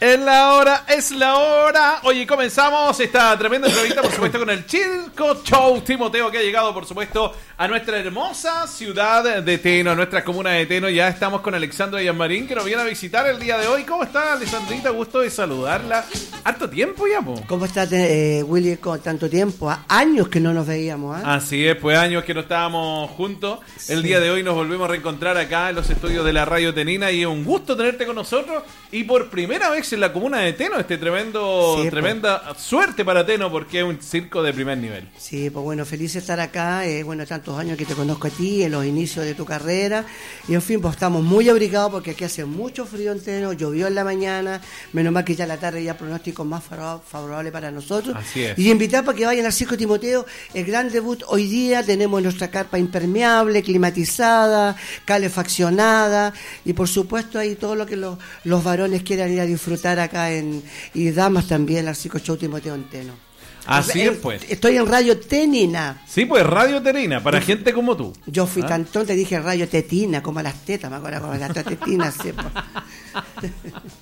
Es la hora. Oye, comenzamos esta tremenda entrevista, por supuesto, con el Circo Show Timoteo, que ha llegado, por supuesto, a nuestra hermosa ciudad de Teno, a nuestra comuna de Teno. Ya estamos con Alexandra Yamarín, que nos viene a visitar el día de hoy. ¿Cómo está, Alexandrita? Gusto de saludarla. ¿Harto tiempo ya, po? ¿Cómo estás, Willy, con tanto tiempo? Años que no nos veíamos, ¿eh? Así es, pues años que no estábamos juntos. Sí. El día de hoy nos volvemos a reencontrar acá en los estudios de la Radio Tenina y es un gusto tenerte con nosotros. Y por primera vez en la comuna de Teno, tremenda suerte para Teno, porque es un circo de primer nivel. Sí, pues bueno, feliz de estar acá, tantos años que te conozco a ti, en los inicios de tu carrera, y en fin, pues estamos muy abrigados porque aquí hace mucho frío en Teno, llovió en la mañana, menos mal que ya la tarde ya pronóstico más favorable para nosotros. Así es. Y invitar para que vayan al Circo Timoteo, el gran debut hoy día, tenemos nuestra carpa impermeable, climatizada, calefaccionada, y por supuesto ahí todo lo que los varones quieran ir a disfrutar acá y damas también al Circo Show Timoteo en Teno. Así es, pues. Estoy en Radio Tenina. Sí, pues, Radio Tenina, para gente como tú. Yo fui tan tonta y dije Radio Tetina, como a las tetas, me acuerdo, como las tetinas, sí, pues.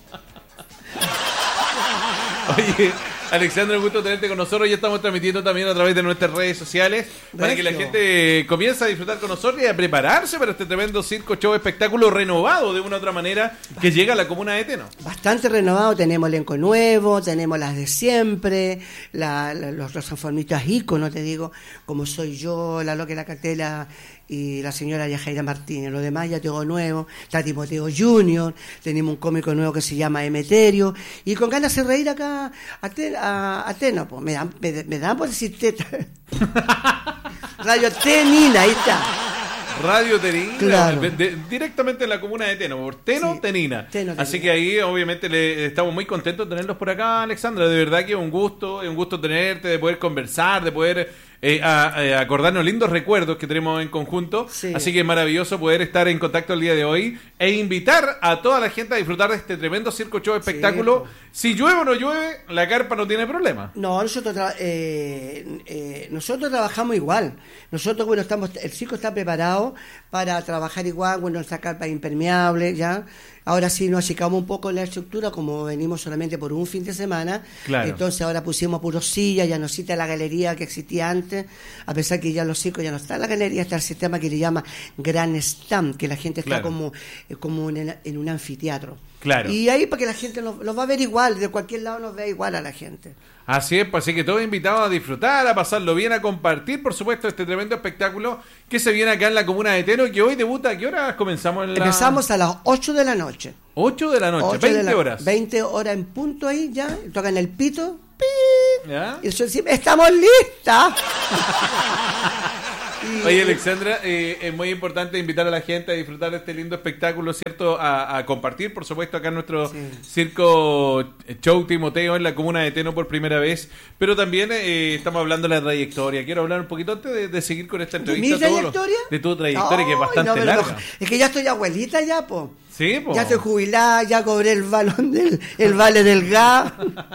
Oye, Alexandra, un gusto tenerte con nosotros. Ya estamos transmitiendo también a través de nuestras redes sociales para que la gente comience a disfrutar con nosotros y a prepararse para este tremendo circo, show, espectáculo renovado de una u otra manera que llega a la comuna de Teno. Bastante renovado, tenemos elenco nuevo, tenemos las de siempre, los transformistas íconos, te digo, como soy yo, la loca de la cartela y la señora Yajaira Martínez. Lo demás ya tengo nuevo, está Timoteo Junior, tenemos un cómico nuevo que se llama Emeterio, y con ganas de reír acá a Teno, pues me dan por decir teta. Radio Tenina, ahí está. Radio Tenina, claro. Directamente en la comuna de Teno, por Teno, sí, Tenina. Así que ahí obviamente estamos muy contentos de tenerlos por acá, Alexandra. De verdad que es un gusto tenerte, de poder conversar, de poder acordarnos lindos recuerdos que tenemos en conjunto. Sí. Así que es maravilloso poder estar en contacto el día de hoy e invitar a toda la gente a disfrutar de este tremendo circo, show, espectáculo. Sí. Si llueve o no llueve, la carpa no tiene problema. No, nosotros trabajamos igual. Nosotros, bueno, el circo está preparado para trabajar igual, bueno, nuestra carpa es impermeable, ya. Ahora sí nos achicamos un poco la estructura, como venimos solamente por un fin de semana. Claro. Entonces ahora pusimos puros sillas, ya no existe la galería que existía antes, a pesar que ya los circos ya no está en la galería, está el sistema que le llama Grand Stand, que la gente está como en un anfiteatro. Claro. Y ahí para que la gente los va a ver igual, de cualquier lado nos ve igual a la gente. Así es, pues, así que todos invitados a disfrutar, a pasarlo bien, a compartir, por supuesto, este tremendo espectáculo que se viene acá en la comuna de Teno, que hoy debuta. ¿A qué hora comenzamos? Empezamos a las 8 de la noche. 8 de la noche, 20 horas. 20 horas en punto ahí ya, tocan el pito. ¿Ya? Y eso sí, ¡estamos listas! Oye, Alexandra, es muy importante invitar a la gente a disfrutar de este lindo espectáculo, ¿cierto? A compartir, por supuesto, acá en nuestro circo show Timoteo en la comuna de Teno por primera vez. Pero también estamos hablando de la trayectoria. Quiero hablar un poquito antes de seguir con esta entrevista. ¿Mi trayectoria? De tu trayectoria, que es bastante larga. Es que ya estoy abuelita ya, po. Sí, po. Ya estoy jubilada, ya cobré el vale del gas.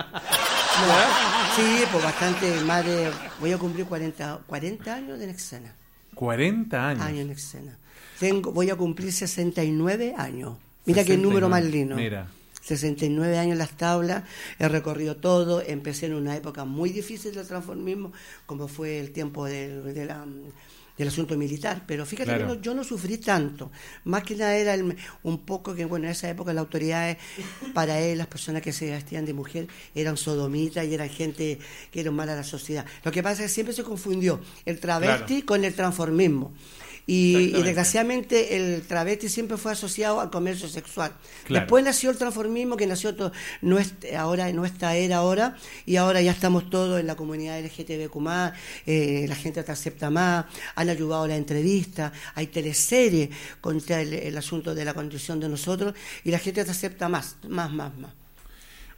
Sí, pues bastante más de... Voy a cumplir 40 años en escena. 40 años. En escena. Voy a cumplir 69 años. Mira 69. Qué número más lindo. Mira. 69 años en las tablas, he recorrido todo, empecé en una época muy difícil del transformismo, como fue el tiempo del asunto militar, pero fíjate, claro, que yo no sufrí tanto, más que nada era un poco que, bueno, en esa época las autoridades, para él, las personas que se vestían de mujer, eran sodomitas y eran gente que era mala a la sociedad. Lo que pasa es que siempre se confundió el travesti con el transformismo. Y desgraciadamente el travesti siempre fue asociado al comercio sexual. Claro. Después nació el transformismo, que nació ahora en nuestra era ahora, y ahora ya estamos todos en la comunidad LGTBQ+, la gente te acepta más, han ayudado a la entrevista, hay teleseries contra el asunto de la condición de nosotros, y la gente te acepta más.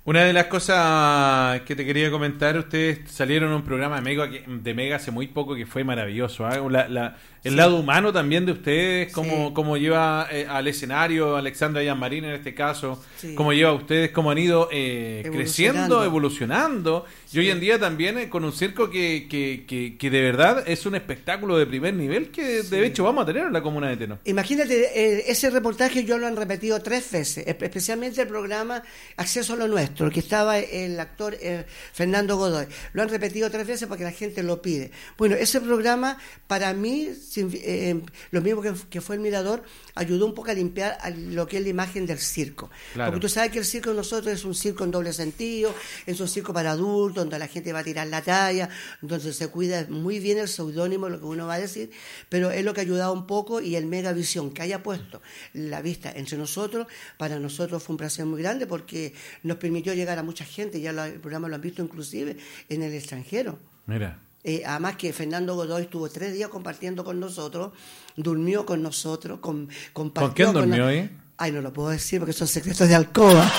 Una de las cosas que te quería comentar, ustedes salieron en un programa de Mega hace muy poco que fue maravilloso. El lado humano también de ustedes, cómo lleva al escenario Alexandra Yanmarín en este caso, cómo lleva a ustedes, cómo han ido creciendo, evolucionando. Y hoy en día también con un circo que de verdad es un espectáculo de primer nivel que de hecho vamos a tener en la comuna de Teno. Imagínate, ese reportaje yo lo han repetido 3 veces, especialmente el programa Acceso a lo Nuestro, que estaba el actor Fernando Godoy. Lo han repetido 3 veces porque la gente lo pide. Bueno, ese programa para mí, lo mismo que fue El Mirador, ayudó un poco a limpiar lo que es la imagen del circo. Claro. Porque tú sabes que el circo de nosotros es un circo en doble sentido, es un circo para adultos, donde la gente va a tirar la talla, donde se cuida muy bien el seudónimo, lo que uno va a decir, pero es lo que ha ayudado un poco, y el Megavisión que haya puesto la vista entre nosotros, para nosotros fue un placer muy grande porque nos permitió llegar a mucha gente, ya el programa lo han visto inclusive en el extranjero. Mira. Además que Fernando Godoy estuvo 3 días compartiendo con nosotros, durmió con nosotros, compartió. ¿Con quién durmió ahí? Ay, no lo puedo decir porque son secretos de alcoba.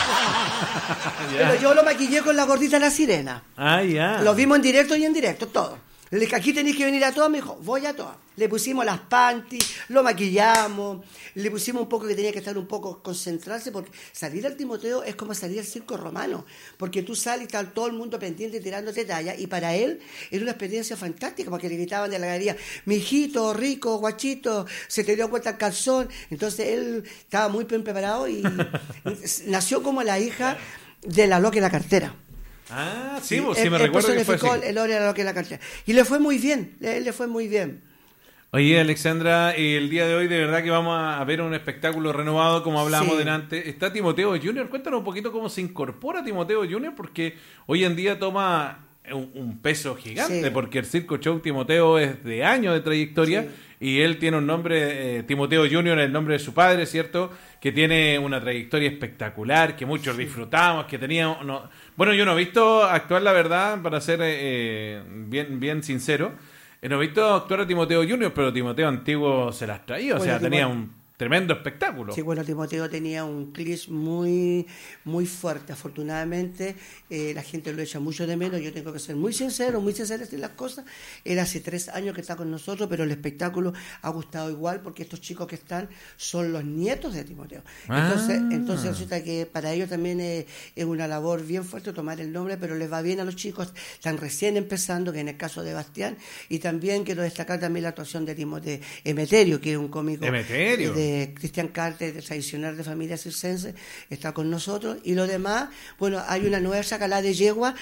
Pero yo lo maquillé con la gordita La Sirena. Lo vimos en directo y en directo, todo. Le dije, aquí tenéis que venir a todas, me dijo, voy a todas. Le pusimos las panties, lo maquillamos, le pusimos un poco que tenía que estar un poco concentrarse, porque salir al Timoteo es como salir al circo romano, porque tú sales y está todo el mundo pendiente tirándote talla, y para él era una experiencia fantástica, porque le gritaban de la galería, mijito, rico, guachito, se te dio cuenta el calzón. Entonces él estaba muy bien preparado y nació como la hija de la loca y la cartera. Sí, me recuerdo que fue así. El oro era lo que la cartera. Y le fue muy bien, le fue muy bien. Oye, Alexandra, el día de hoy de verdad que vamos a ver un espectáculo renovado, como hablábamos delante. Está Timoteo Junior. Cuéntanos un poquito cómo se incorpora Timoteo Junior, porque hoy en día toma un peso gigante, porque el Circo Show Timoteo es de años de trayectoria, y él tiene un nombre, Timoteo Junior, el nombre de su padre, ¿cierto?, que tiene una trayectoria espectacular, que muchos disfrutamos, que tenía... Bueno, yo no he visto actuar, la verdad, para ser bien sincero, no he visto actuar a Timoteo Junior, pero Timoteo antiguo se las traía, o sea, tenía un tremendo espectáculo. Sí, bueno, Timoteo tenía un clip muy fuerte. Afortunadamente, la gente lo echa mucho de menos. Yo tengo que ser muy sincero en las cosas. Él hace 3 años que está con nosotros, pero el espectáculo ha gustado igual, porque estos chicos que están son los nietos de Timoteo. Entonces resulta que para ellos también es una labor bien fuerte tomar el nombre, pero les va bien a los chicos, están recién empezando, que en el caso de Bastián. Y también quiero destacar también la actuación de Emeterio, que es un cómico de Cristian Carter, el tradicional de familia circense, está con nosotros. Y lo demás, bueno, hay una nueva chacalá de yegua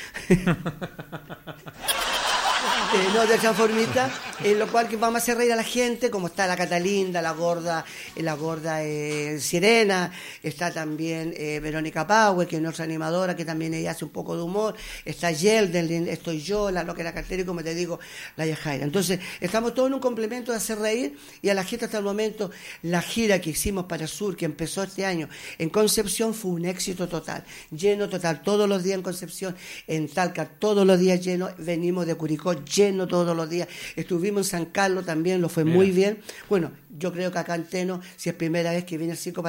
de transformista, en lo cual que vamos a hacer reír a la gente, como está la Catalinda, la gorda Sirena, está también Verónica Power, que es nuestra animadora, que también ella hace un poco de humor, está Yelden, estoy yo, la loca de la cartera, y como te digo, la Yajaira. Entonces, estamos todos en un complemento de hacer reír, y a la gente hasta el momento, la gira que hicimos para Sur, que empezó este año en Concepción, fue un éxito total, lleno total, todos los días en Concepción, en Talca, todos los días lleno, venimos de Curicó, lleno todos los días, estuvimos en San Carlos también, lo fue muy bien. Bueno, yo creo que acá en Teno, si es primera vez que viene el circo